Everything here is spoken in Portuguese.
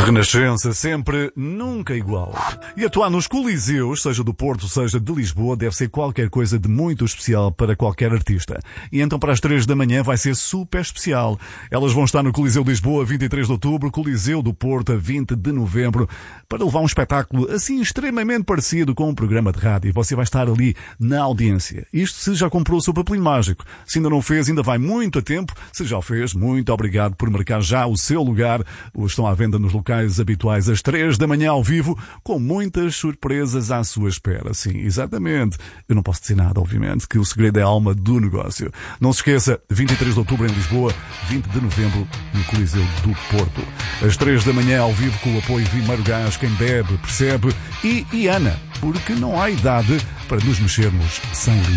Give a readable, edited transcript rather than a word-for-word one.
Renascença sempre, nunca igual. E atuar nos Coliseus, seja do Porto, seja de Lisboa, deve ser qualquer coisa de muito especial para qualquer artista. E então para as 3 da manhã vai ser super especial. Elas vão estar no Coliseu de Lisboa, 23 de outubro, Coliseu do Porto, a 20 de novembro, para levar um espetáculo assim extremamente parecido com um programa de rádio. E você vai estar ali na audiência. Isto se já comprou o seu papelinho mágico. Se ainda não fez, ainda vai muito a tempo. Se já o fez, muito obrigado por marcar já o seu lugar. Ou estão à venda nos locais habituais às 3 da manhã ao vivo, com muitas surpresas à sua espera. Sim, exatamente. Eu não posso dizer nada, obviamente, que o segredo é a alma do negócio. Não se esqueça, 23 de outubro em Lisboa, 20 de novembro no Coliseu do Porto. Às 3 da manhã ao vivo com o apoio Vimeiro Gás, quem bebe, percebe, e Ana, porque não há idade para nos mexermos sem limite.